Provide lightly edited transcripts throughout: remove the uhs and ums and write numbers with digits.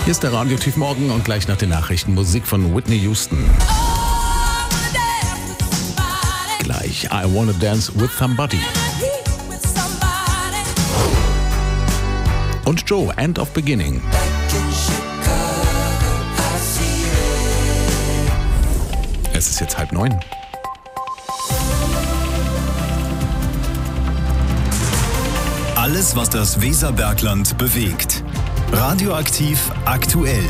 Hier ist der Radiotief Morgen und gleich nach den Nachrichten Musik von Whitney Houston. Gleich I Wanna Dance with Somebody. Und Joe, End of Beginning. Es ist jetzt 8:30. Alles, was das Weserbergland bewegt. Radioaktiv aktuell.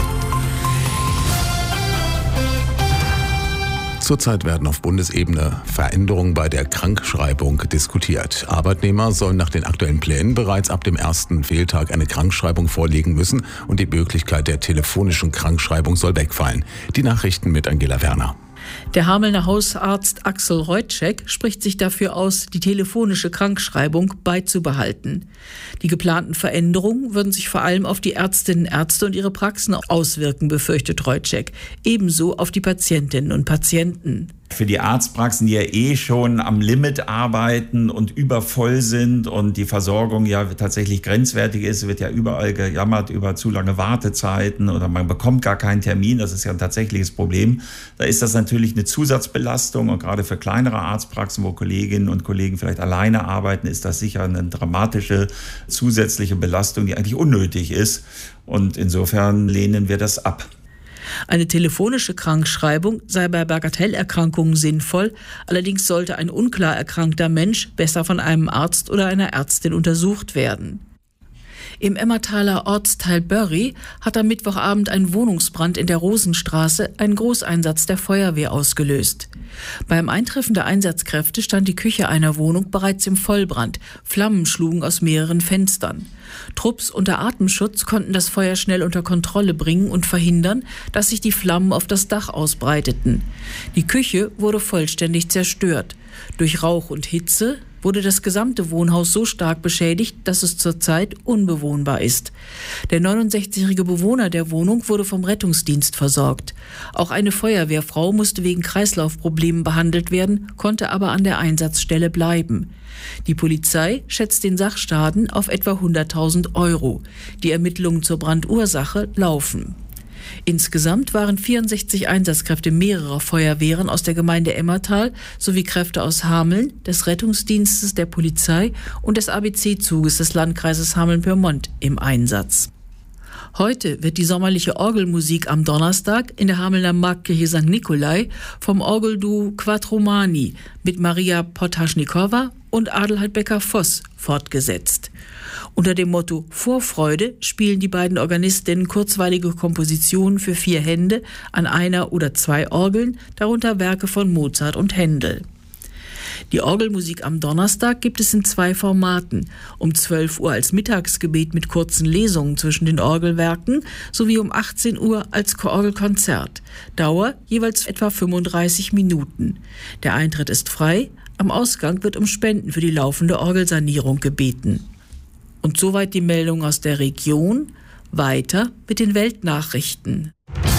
Zurzeit werden auf Bundesebene Veränderungen bei der Krankschreibung diskutiert. Arbeitnehmer sollen nach den aktuellen Plänen bereits ab dem ersten Fehltag eine Krankschreibung vorlegen müssen und die Möglichkeit der telefonischen Krankschreibung soll wegfallen. Die Nachrichten mit Angela Werner. Der Hamelner Hausarzt Axel Reutschek spricht sich dafür aus, die telefonische Krankschreibung beizubehalten. Die geplanten Veränderungen würden sich vor allem auf die Ärztinnen, Ärzte und ihre Praxen auswirken, befürchtet Reutschek. Ebenso auf die Patientinnen und Patienten. Für die Arztpraxen, die ja schon am Limit arbeiten und übervoll sind und die Versorgung ja tatsächlich grenzwertig ist, wird ja überall gejammert über zu lange Wartezeiten oder man bekommt gar keinen Termin. Das ist ja ein tatsächliches Problem. Da ist das natürlich eine Zusatzbelastung und gerade für kleinere Arztpraxen, wo Kolleginnen und Kollegen vielleicht alleine arbeiten, ist das sicher eine dramatische zusätzliche Belastung, die eigentlich unnötig ist. Und insofern lehnen wir das ab. Eine telefonische Krankschreibung sei bei Bagatellerkrankungen sinnvoll, allerdings sollte ein unklar erkrankter Mensch besser von einem Arzt oder einer Ärztin untersucht werden. Im Emmertaler Ortsteil Börry hat am Mittwochabend ein Wohnungsbrand in der Rosenstraße einen Großeinsatz der Feuerwehr ausgelöst. Beim Eintreffen der Einsatzkräfte stand die Küche einer Wohnung bereits im Vollbrand. Flammen schlugen aus mehreren Fenstern. Trupps unter Atemschutz konnten das Feuer schnell unter Kontrolle bringen und verhindern, dass sich die Flammen auf das Dach ausbreiteten. Die Küche wurde vollständig zerstört. Durch Rauch und Hitze wurde das gesamte Wohnhaus so stark beschädigt, dass es zurzeit unbewohnbar ist. Der 69-jährige Bewohner der Wohnung wurde vom Rettungsdienst versorgt. Auch eine Feuerwehrfrau musste wegen Kreislaufproblemen behandelt werden, konnte aber an der Einsatzstelle bleiben. Die Polizei schätzt den Sachschaden auf etwa 100.000 €. Die Ermittlungen zur Brandursache laufen. Insgesamt waren 64 Einsatzkräfte mehrerer Feuerwehren aus der Gemeinde Emmertal sowie Kräfte aus Hameln, des Rettungsdienstes, der Polizei und des ABC-Zuges des Landkreises Hameln-Pyrmont im Einsatz. Heute wird die sommerliche Orgelmusik am Donnerstag in der Hamelner Marktkirche St. Nikolai vom Orgelduo Quattromani mit Maria Potaschnikowa und Adelheid Becker-Voss fortgesetzt. Unter dem Motto Vorfreude spielen die beiden Organistinnen kurzweilige Kompositionen für 4 Hände an einer oder 2 Orgeln, darunter Werke von Mozart und Händel. Die Orgelmusik am Donnerstag gibt es in 2 Formaten. Um 12 Uhr als Mittagsgebet mit kurzen Lesungen zwischen den Orgelwerken sowie um 18 Uhr als Orgelkonzert. Dauer jeweils etwa 35 Minuten. Der Eintritt ist frei. Am Ausgang wird um Spenden für die laufende Orgelsanierung gebeten. Und soweit die Meldung aus der Region. Weiter mit den Weltnachrichten.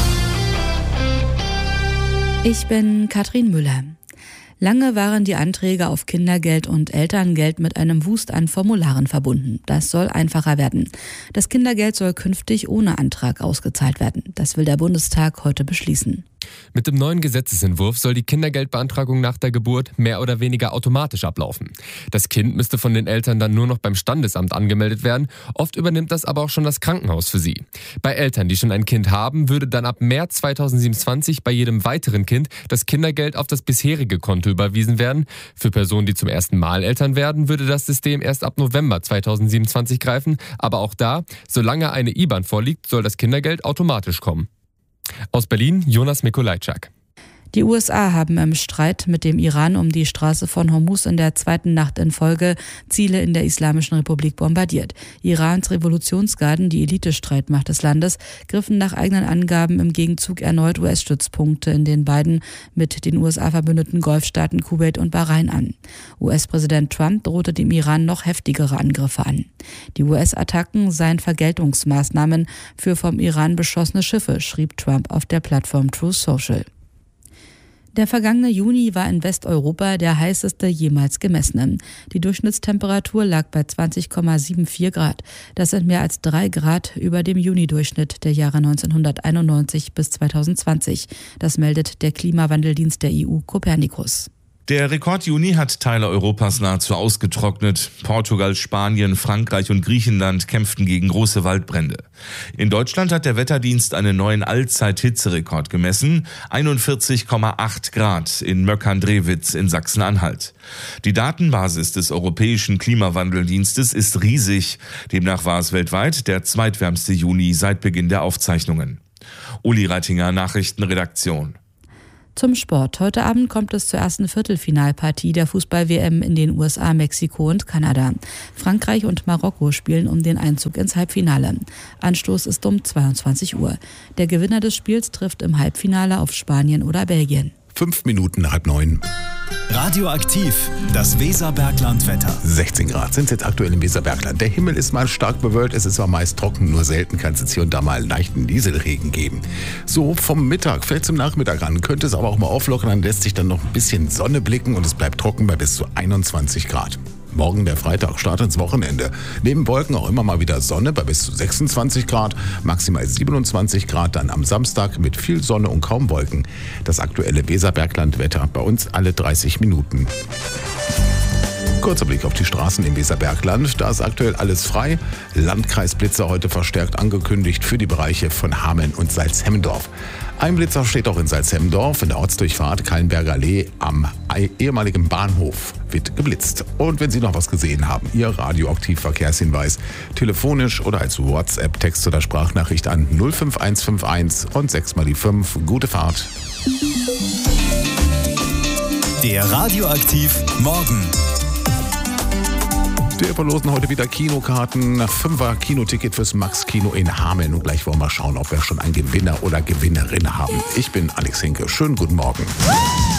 Ich bin Katrin Müller. Lange waren die Anträge auf Kindergeld und Elterngeld mit einem Wust an Formularen verbunden. Das soll einfacher werden. Das Kindergeld soll künftig ohne Antrag ausgezahlt werden. Das will der Bundestag heute beschließen. Mit dem neuen Gesetzesentwurf soll die Kindergeldbeantragung nach der Geburt mehr oder weniger automatisch ablaufen. Das Kind müsste von den Eltern dann nur noch beim Standesamt angemeldet werden. Oft übernimmt das aber auch schon das Krankenhaus für sie. Bei Eltern, die schon ein Kind haben, würde dann ab März 2027 bei jedem weiteren Kind das Kindergeld auf das bisherige Konto überwiesen werden. Für Personen, die zum ersten Mal Eltern werden, würde das System erst ab November 2027 greifen. Aber auch da, solange eine IBAN vorliegt, soll das Kindergeld automatisch kommen. Aus Berlin, Jonas Mikolajczak. Die USA haben im Streit mit dem Iran um die Straße von Hormuz in der 2. Nacht in Folge Ziele in der Islamischen Republik bombardiert. Irans Revolutionsgarden, die Elitestreitmacht des Landes, griffen nach eigenen Angaben im Gegenzug erneut US-Stützpunkte in den beiden mit den USA verbündeten Golfstaaten Kuwait und Bahrain an. US-Präsident Trump drohte dem Iran noch heftigere Angriffe an. Die US-Attacken seien Vergeltungsmaßnahmen für vom Iran beschossene Schiffe, schrieb Trump auf der Plattform Truth Social. Der vergangene Juni war in Westeuropa der heißeste jemals gemessene. Die Durchschnittstemperatur lag bei 20,74 Grad. Das sind mehr als 3 Grad über dem Junidurchschnitt der Jahre 1991 bis 2020. Das meldet der Klimawandeldienst der EU Copernicus. Der Rekord-Juni hat Teile Europas nahezu ausgetrocknet. Portugal, Spanien, Frankreich und Griechenland kämpften gegen große Waldbrände. In Deutschland hat der Wetterdienst einen neuen Allzeit-Hitzerekord gemessen. 41,8 Grad in Möckern-Drewitz in Sachsen-Anhalt. Die Datenbasis des Europäischen Klimawandeldienstes ist riesig. Demnach war es weltweit der zweitwärmste Juni seit Beginn der Aufzeichnungen. Uli Reitinger, Nachrichtenredaktion. Zum Sport. Heute Abend kommt es zur ersten Viertelfinalpartie der Fußball-WM in den USA, Mexiko und Kanada. Frankreich und Marokko spielen um den Einzug ins Halbfinale. Anstoß ist um 22 Uhr. Der Gewinner des Spiels trifft im Halbfinale auf Spanien oder Belgien. 5 Minuten nach 8:30. Radioaktiv, das Weserbergland-Wetter. 16 Grad sind es jetzt aktuell im Weserbergland. Der Himmel ist mal stark bewölkt, es ist zwar meist trocken, nur selten kann es jetzt hier und da mal einen leichten Nieselregen geben. So vom Mittag, fällt zum Nachmittag an, könnte es aber auch mal auflockern, dann lässt sich dann noch ein bisschen Sonne blicken und es bleibt trocken bei bis zu 21 Grad. Morgen der Freitag, Start ins Wochenende. Neben Wolken auch immer mal wieder Sonne bei bis zu 26 Grad, maximal 27 Grad dann am Samstag mit viel Sonne und kaum Wolken. Das aktuelle Weserbergland-Wetter bei uns alle 30 Minuten. Kurzer Blick auf die Straßen im Weserbergland. Da ist aktuell alles frei. Landkreisblitzer heute verstärkt angekündigt für die Bereiche von Hameln und Salzhemmendorf. Ein Blitzer steht auch in Salzhemmendorf. In der Ortsdurchfahrt Kallenberger Allee am ehemaligen Bahnhof wird geblitzt. Und wenn Sie noch was gesehen haben, Ihr Radioaktiv-Verkehrshinweis telefonisch oder als WhatsApp, Text oder Sprachnachricht an 05151 und 6 mal die 5. Gute Fahrt. Der Radioaktiv Morgen. Wir verlosen heute wieder Kinokarten, 5er Kinoticket fürs Max-Kino in Hameln. Und gleich wollen wir schauen, ob wir schon einen Gewinner oder Gewinnerin haben. Ich bin Alex Hinke. Schönen guten Morgen.